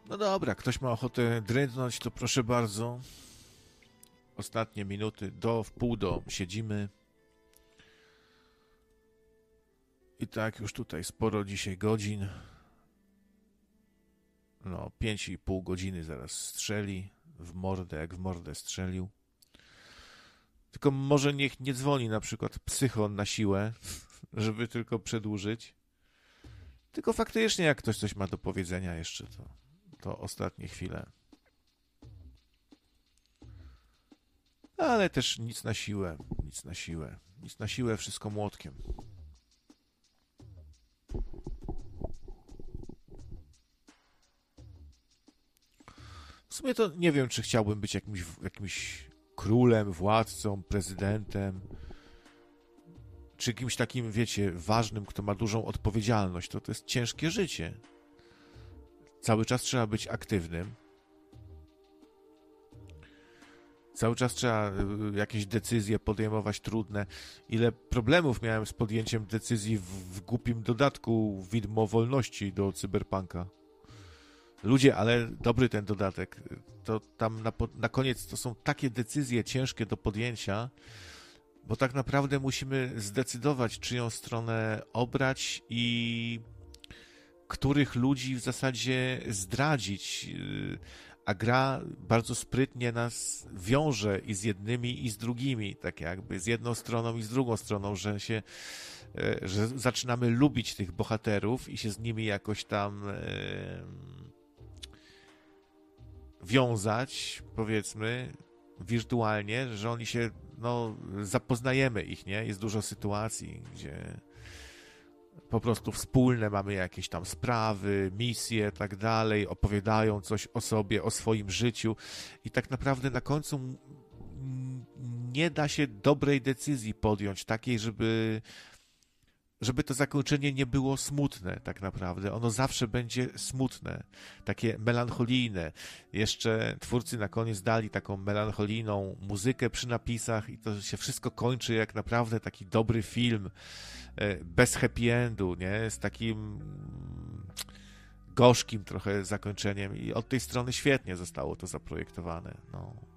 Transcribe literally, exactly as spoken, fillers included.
No dobra, ktoś ma ochotę drętnąć, to proszę bardzo. Ostatnie minuty, do w pół do siedzimy. I tak już tutaj sporo dzisiaj godzin. No, pięć i pół godziny zaraz strzeli. W mordę, jak w mordę strzelił. Tylko może niech nie dzwoni na przykład psychon na siłę, żeby tylko przedłużyć. Tylko faktycznie, jak ktoś coś ma do powiedzenia jeszcze, to, to ostatnie chwile. Ale też nic na siłę, nic na siłę. Nic na siłę, wszystko młotkiem. W sumie to nie wiem, czy chciałbym być jakimś, jakimś królem, władcą, prezydentem, czy kimś takim, wiecie, ważnym, kto ma dużą odpowiedzialność. To to jest ciężkie życie. Cały czas trzeba być aktywnym. Cały czas trzeba jakieś decyzje podejmować trudne. Ile problemów miałem z podjęciem decyzji w, w głupim dodatku widmo wolności do Cyberpunka. Ludzie, ale dobry ten dodatek. To tam na, na koniec to są takie decyzje ciężkie do podjęcia, bo tak naprawdę musimy zdecydować, czyją stronę obrać i których ludzi w zasadzie zdradzić. A gra bardzo sprytnie nas wiąże i z jednymi, i z drugimi, tak jakby z jedną stroną i z drugą stroną, że się, że zaczynamy lubić tych bohaterów i się z nimi jakoś tam wiązać, powiedzmy, wirtualnie, że oni się, no, zapoznajemy ich, nie? Jest dużo sytuacji, gdzie po prostu wspólne mamy jakieś tam sprawy, misje, tak dalej, opowiadają coś o sobie, o swoim życiu i tak naprawdę na końcu nie da się dobrej decyzji podjąć, takiej, żeby żeby to zakończenie nie było smutne tak naprawdę. Ono zawsze będzie smutne, takie melancholijne. Jeszcze twórcy na koniec dali taką melancholijną muzykę przy napisach i to się wszystko kończy jak naprawdę taki dobry film, bez happy endu, nie? Z takim gorzkim trochę zakończeniem i od tej strony świetnie zostało to zaprojektowane. No.